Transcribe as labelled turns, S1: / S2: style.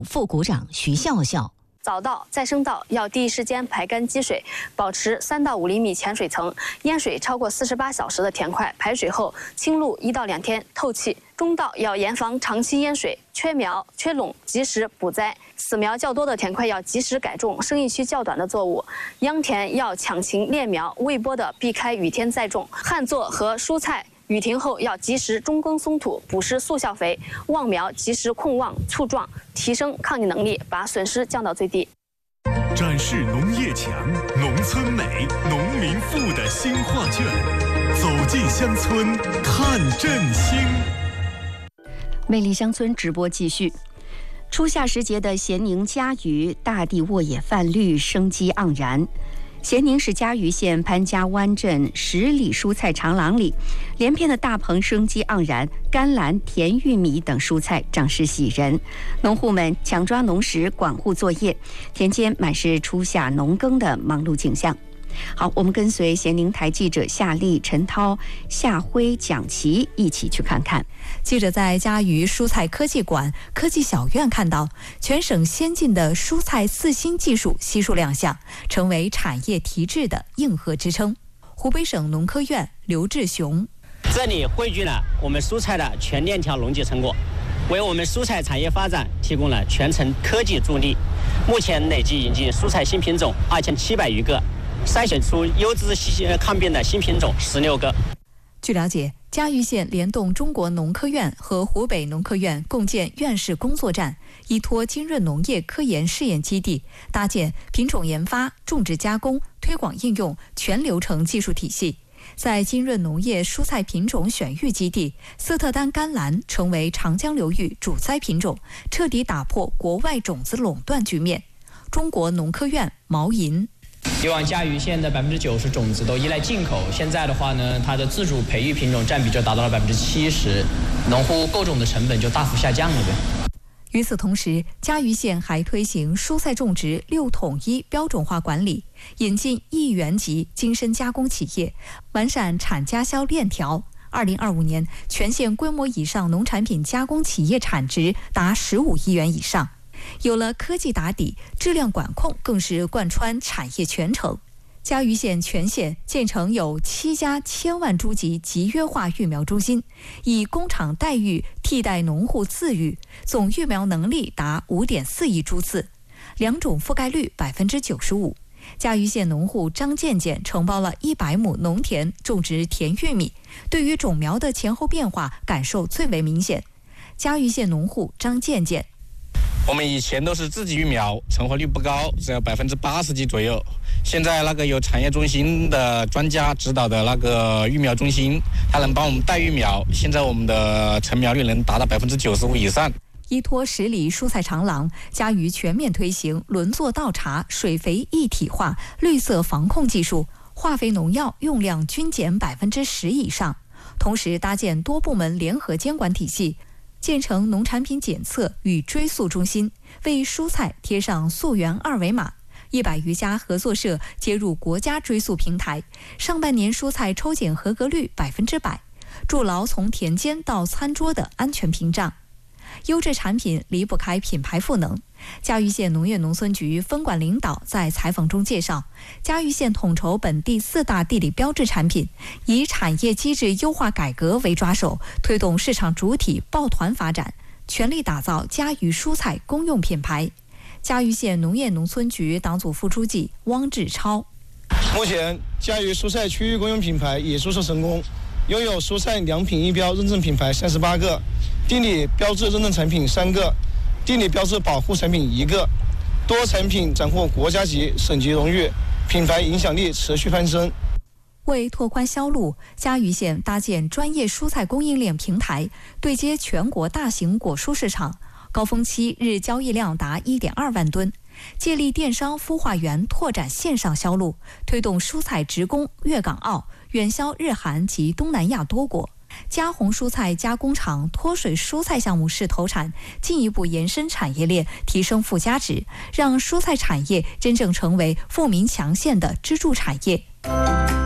S1: 副股长徐笑笑。
S2: 早稻、再生稻要第一时间排干积水，保持3到5厘米潜水层，淹水超过48小时的田块排水后清露1到2天透气。中稻要严防长期淹水、缺苗、缺垄，及时补栽。死苗较多的田块要及时改种生育期较短的作物。秧田要抢芹裂苗，未播的避开雨天再种。旱作和蔬菜雨停后要及时中耕松土，补施速效肥，望苗及时控望促壮，提升抗逆能力，把损失降到最低。
S3: 展示农业强、农村美、农民富的新画卷，走进乡村看振兴。
S1: 魅力乡村直播继续。初夏时节的咸宁嘉鱼，大地沃野泛绿，生机盎然。咸宁市嘉鱼县潘家湾镇10里蔬菜长廊里，连片的大棚生机盎然，甘蓝、甜玉米等蔬菜长势喜人。农户们抢抓农时，管护作业，田间满是初夏农耕的忙碌景象。好，我们跟随咸宁台记者夏丽、陈涛、夏辉、蒋琪一起去看看。
S4: 记者在嘉鱼蔬菜科技馆科技小院看到，全省先进的蔬菜4新技术悉数亮相，成为产业提质的硬核支撑。湖北省农科院刘志雄：
S5: 这里汇聚了我们蔬菜的全链条农技成果，为我们蔬菜产业发展提供了全程科技助力。目前累计引进蔬菜新品种2700余个，筛选出优质抗病的新品种16个。
S4: 据了解，嘉鱼县联动中国农科院和湖北农科院共建院士工作站，依托金润农业科研试验基地，搭建品种研发、种植加工、推广应用全流程技术体系。在金润农业蔬菜品种选育基地，斯特丹甘蓝成为长江流域主栽品种，彻底打破国外种子垄断局面。中国农科院毛银：
S6: 以往嘉鱼县的90%种子都依赖进口，现在的话呢，它的自主培育品种占比就达到了70%，农户购种的成本就大幅下降了呗。
S4: 与此同时，嘉鱼县还推行蔬菜种植6统一标准化管理，引进亿元级精深加工企业，完善产加销链条。2025年，全县规模以上农产品加工企业产值达15亿元以上。有了科技打底，质量管控更是贯穿产业全程。嘉鱼县全县建成有7家1000万株级集约化育苗中心，以工厂代育替代农户自育，总育苗能力达5.4亿株次，良种覆盖率95%。嘉鱼县农户张健健承包了100亩农田种植甜玉米，对于种苗的前后变化感受最为明显。嘉鱼县农户张健健：
S7: 我们以前都是自己育苗，成活率不高，只有80%几左右。现在那个有产业中心的专家指导的那个育苗中心，它能帮我们代育苗，现在我们的成苗率能达到95%以上。
S4: 依托10里蔬菜长廊，嘉鱼全面推行轮作倒茬、水肥一体化、绿色防控技术，化肥农药用量均减10%以上，同时搭建多部门联合监管体系。建成农产品检测与追溯中心，为蔬菜贴上溯源2维码，100余家合作社接入国家追溯平台，上半年蔬菜抽检合格率100%，筑牢从田间到餐桌的安全屏障。优质产品离不开品牌赋能。嘉鱼县农业农村局分管领导在采访中介绍，嘉鱼县统筹本地4大地理标志产品，以产业机制优化改革为抓手，推动市场主体抱团发展，全力打造嘉鱼蔬菜公用品牌。嘉鱼县农业农村局党组副书记汪志超：
S8: 目前嘉鱼蔬菜区域公用品牌已注册成功，拥有蔬菜良品一标认证品牌38个，地理标志认证产品3个，地理标志保护产品1个，多产品斩获国家级、省级荣誉，品牌影响力持续攀升。
S4: 为拓宽销路，嘉鱼县搭建专业蔬菜供应链平台，对接全国大型果蔬市场，高峰期日交易量达1.2万吨。借力电商孵化园拓展线上销路，推动蔬菜直供粤港澳，远销日韩及东南亚多国。嘉宏蔬菜加工厂脱水蔬菜项目试投产，进一步延伸产业链，提升附加值，让蔬菜产业真正成为富民强县的支柱产业。